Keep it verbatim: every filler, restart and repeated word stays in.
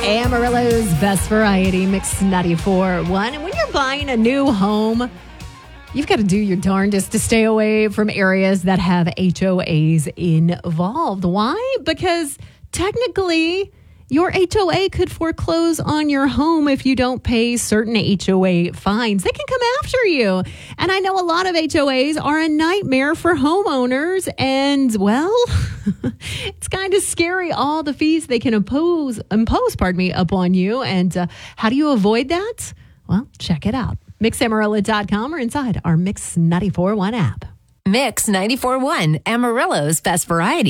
Amarillo's best variety, Mix ninety-four point one. And when you're buying a new home, you've got to do your darndest to stay away from areas that have H O As involved. Why? Because technically, your H O A could foreclose on your home if you don't pay certain H O A fines. They can come after you. And I know a lot of H O As are a nightmare for homeowners. And, well, it's kind of scary, all the fees they can impose, impose, pardon me, upon you. And uh, how do you avoid that? Well, check it out. Mix Amarillo dot com or inside our Mix ninety-four point one app. Mix ninety-four point one, Amarillo's best variety.